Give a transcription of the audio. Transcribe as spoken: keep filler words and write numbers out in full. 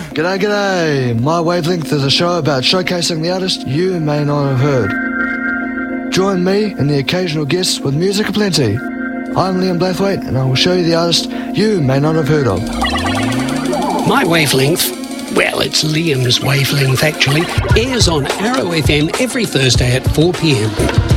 G'day, g'day. My Wavelength is a show about showcasing the artist you may not have heard. Join me and the occasional guests with music aplenty. I'm Liam Blathwaite, and I will show you the artist you may not have heard of. My Wavelength, well, it's Liam's Wavelength actually, airs on Arrow F M every Thursday at four p m.